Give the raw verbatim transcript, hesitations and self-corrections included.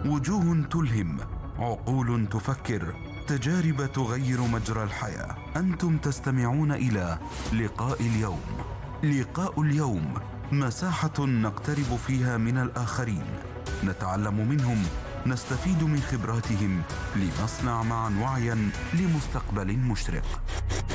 وجوه تلهم، عقول تفكر، تجارب تغير مجرى الحياة. أنتم تستمعون إلى لقاء اليوم. لقاء اليوم مساحة نقترب فيها من الآخرين، نتعلم منهم، نستفيد من خبراتهم، لنصنع معا وعيا لمستقبل مشرق.